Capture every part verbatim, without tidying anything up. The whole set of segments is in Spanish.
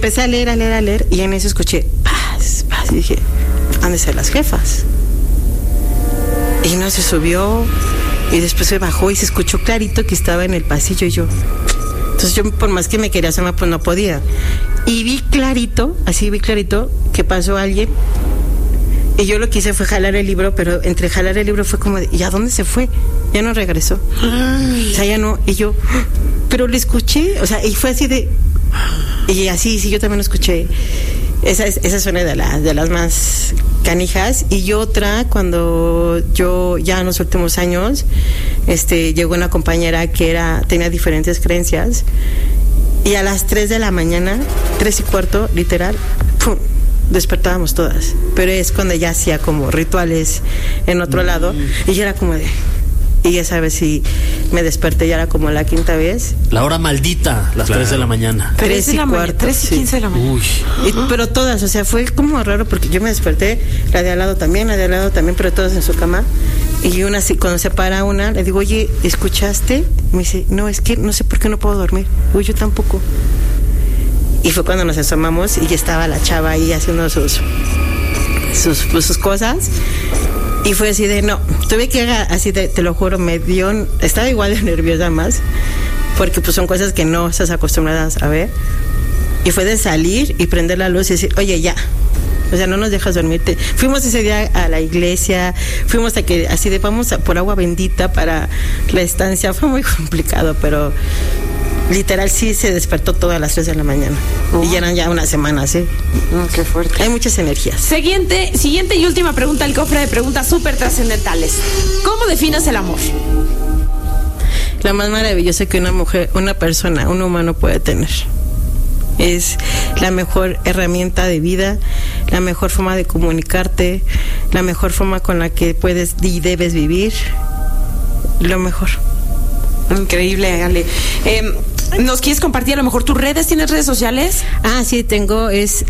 empecé a leer, a leer, a leer, y en eso escuché paz, paz, y dije, han de ser las jefas. Y no se subió, y después se bajó y se escuchó clarito que estaba en el pasillo, y yo, entonces yo por más que me quería asomar, pues no podía. Y vi clarito, así vi clarito, que pasó alguien, y yo lo que hice fue jalar el libro, pero entre jalar el libro fue como de, ¿y a dónde se fue? Ya no regresó. Ay. O sea, ya no, y yo, pero le escuché, o sea, y fue así de, y así, sí, yo también lo escuché. Esa, esa es una de, la, de las más canijas. Y otra, cuando yo ya en los últimos años, este, llegó una compañera que era, tenía diferentes creencias, y a las tres de la mañana, tres y cuarto, literal, ¡pum!, despertábamos todas. Pero es cuando ella hacía como rituales en otro mm. lado, y yo era como de... Y ya sabes, si me desperté, ya era como la quinta vez. La hora maldita, las claro. tres de la mañana. Tres y cuarto. Tres y quince de la mañana. Uy. Y, pero todas, o sea, fue como raro porque yo me desperté, la de al lado también, la de al lado también, pero todas en su cama. Y una, cuando se para una, le digo, oye, ¿escuchaste? Me dice, no, es que no sé por qué no puedo dormir. Uy, yo tampoco. Y fue cuando nos asomamos y ya estaba la chava ahí haciendo sus, sus, sus cosas. Y fue así de, no, tuve que, así de, te lo juro, me dio, estaba igual de nerviosa más, porque pues son cosas que no estás acostumbradas a ver. Y fue de salir y prender la luz y decir, oye, ya, o sea, no nos dejas dormirte. Fuimos ese día a la iglesia, fuimos a que, así de, vamos a, por agua bendita para la estancia. Fue muy complicado, pero literal sí se despertó todas las tres de la mañana. Uh-huh. Y ya eran ya una semana, ¿sí? Oh, qué fuerte. Hay muchas energías. Siguiente, siguiente y última pregunta, el cofre de preguntas súper trascendentales. ¿Cómo defines el amor? La más maravillosa que una mujer, una persona, un humano puede tener. Es la mejor herramienta de vida, la mejor forma de comunicarte, la mejor forma con la que puedes y debes vivir. Lo mejor. Increíble, Ale. Eh, ¿Nos quieres compartir a lo mejor tus redes? ¿Tienes redes sociales? Ah, sí, tengo, es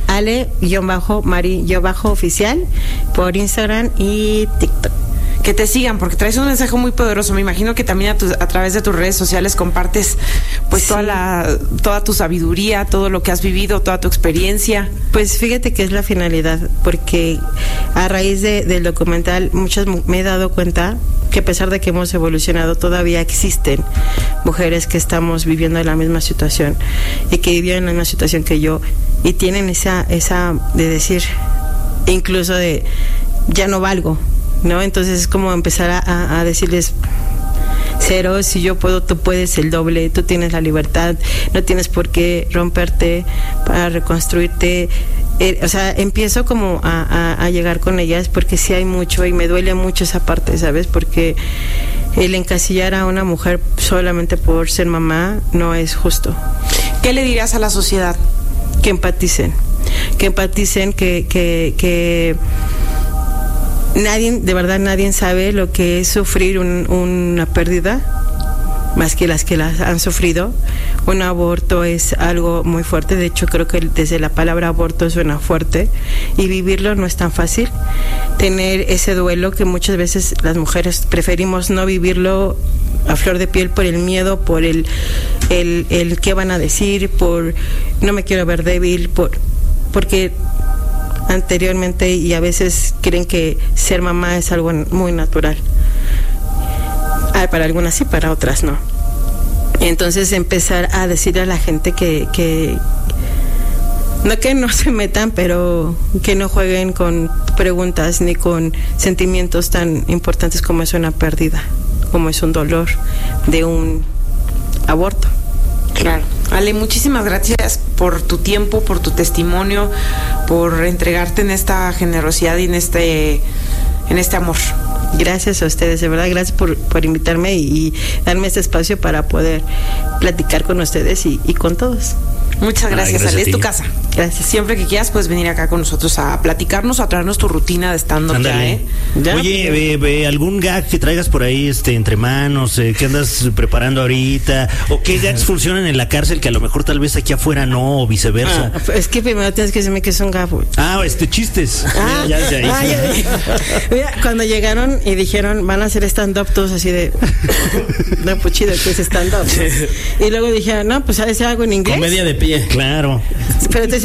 Ale-Mari-oficial por Instagram y TikTok. Que te sigan, porque traes un mensaje muy poderoso. Me imagino que también a, tu, a través de tus redes sociales compartes pues sí. toda la toda tu sabiduría, todo lo que has vivido, toda tu experiencia. Pues fíjate que es la finalidad, porque a raíz de, del documental muchas me he dado cuenta que a pesar de que hemos evolucionado, todavía existen mujeres que estamos viviendo en la misma situación y que vivieron en la misma situación que yo y tienen esa esa de decir, incluso de ya no valgo, ¿no? Entonces es como empezar a, a, a decirles, cero, si yo puedo, tú puedes el doble, tú tienes la libertad, no tienes por qué romperte para reconstruirte. Eh, o sea, empiezo como a, a, a llegar con ellas porque sí hay mucho y me duele mucho esa parte, ¿sabes? Porque el encasillar a una mujer solamente por ser mamá no es justo. ¿Qué le dirías a la sociedad? Que empaticen, que empaticen, que, que, que nadie, de verdad nadie sabe lo que es sufrir un, una pérdida más que las que las han sufrido. Un aborto es algo muy fuerte, de hecho creo que desde la palabra aborto suena fuerte y vivirlo no es tan fácil. Tener ese duelo que muchas veces las mujeres preferimos no vivirlo a flor de piel por el miedo, por el, el, el qué van a decir, por no me quiero ver débil, por porque anteriormente y a veces creen que ser mamá es algo muy natural. Ah, para algunas sí, para otras no. Entonces empezar a decirle a la gente que, que no que no se metan, pero que no jueguen con preguntas ni con sentimientos tan importantes como es una pérdida, como es un dolor de un aborto. Claro. Ale, muchísimas gracias por tu tiempo, por tu testimonio, por entregarte en esta generosidad y en este, en este amor. Gracias a ustedes, de verdad, gracias por, por invitarme y, y darme este espacio para poder platicar con ustedes y, y con todos. Muchas gracias, Ay, gracias Ale, es tu casa. Gracias. Siempre que quieras puedes venir acá con nosotros a platicarnos, a traernos tu rutina de stand-up ya, ¿eh? ¿Ya? Oye, eh, eh, ¿algún gag que traigas por ahí este, entre manos? Eh, ¿Qué andas preparando ahorita? ¿O qué gags funcionan en la cárcel que a lo mejor tal vez aquí afuera no, o viceversa? Ah, es que primero tienes que decirme que es un gag. Ah, este, chistes. Ah, ya, ya, ya, ah, ya, ya. Mira, cuando llegaron y dijeron, van a hacer stand-up, todos así de, no, pues chido, que es stand-up, ¿no? Y luego dije, no, pues ha de ser algo en inglés. Comedia de pie. Claro. Pero entonces